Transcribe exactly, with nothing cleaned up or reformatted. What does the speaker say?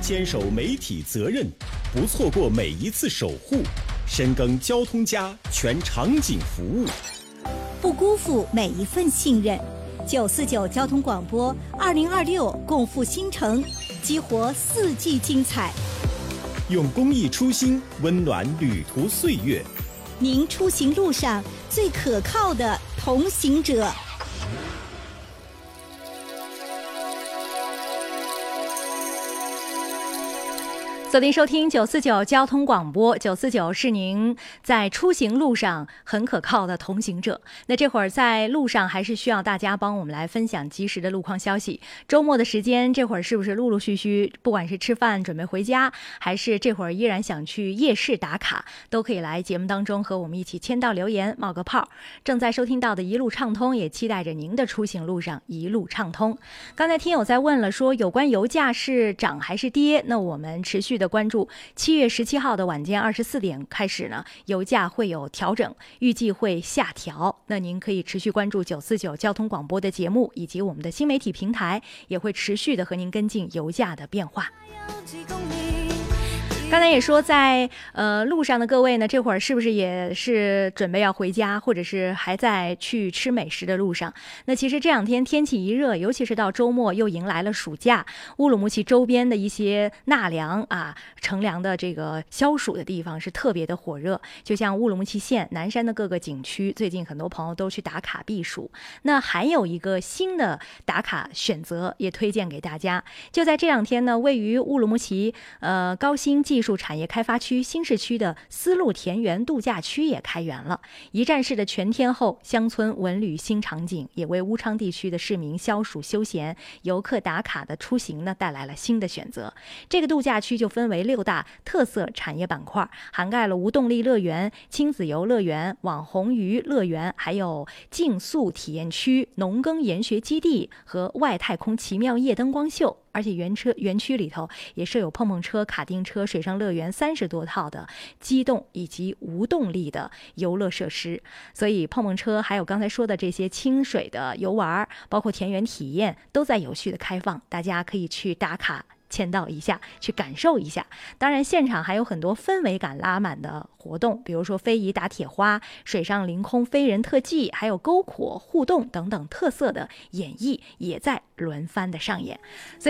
坚守媒体责任，不错过每一次守护，深耕交通家全场景服务， 不辜负每一份信任。九四九交通广播二零二六共赴新城，激活四季精彩。 用公益初心温暖旅途岁月。 您出行路上最可靠的同行者。 锁定收听九四九交通广播，九四九是您在出行路上很可靠的同行者。那这会儿在路上还是需要大家帮我们来分享及时的路况消息。周末的时间，这会儿是不是陆陆续续，不管是吃饭准备回家，还是这会儿依然想去夜市打卡，都可以来节目当中和我们一起签到留言，冒个泡。正在收听到的一路畅通，也期待着您的出行路上一路畅通。刚才听友在问了，说有关油价是涨还是跌，那我们持续的关注七月十七号的晚间二十四点开始呢，油价会有调整，预计会下调。那您可以持续关注九四九交通广播的节目，以及我们的新媒体平台，也会持续的和您跟进油价的变化。刚才也说在呃路上的各位呢，这会儿是不是也是准备要回家，或者是还在去吃美食的路上？那其实这两天天气一热，尤其是到周末又迎来了暑假，乌鲁木齐周边的一些纳凉啊、乘凉的这个消暑的地方是特别的火热。就像乌鲁木齐县南山的各个景区，最近很多朋友都去打卡避暑。那还有一个新的打卡选择也推荐给大家，就在这两天呢，位于乌鲁木齐呃高新技术产业开发区新市区的丝路田园度假区也开园了，一站式的全天候乡村文旅新场景，也为乌昌地区的市民消暑休闲、游客打卡的出行呢带来了新的选择。这个度假区就分为六大特色产业板块，涵盖了无动力乐园、亲子游乐园、网红鱼乐园，还有竞速体验区、农耕研学基地和外太空奇妙夜灯光秀。而且园车园区里头也设有碰碰车、卡丁车、水上乐园三十多套的机动以及无动力的游乐设施。所以碰碰车还有刚才说的这些清水的游玩，包括田园体验，都在有序的开放，大家可以去打卡签到一下，去感受一下。当然现场还有很多氛围感拉满的活动，比如说非遗打铁花、水上凌空飞人特技，还有篝火互动等等特色的演绎也在轮番的上演。所以